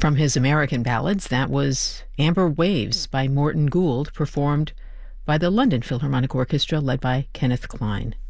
From his American ballads, that was Amber Waves by Morton Gould, performed by the London Philharmonic Orchestra led by Kenneth Klein.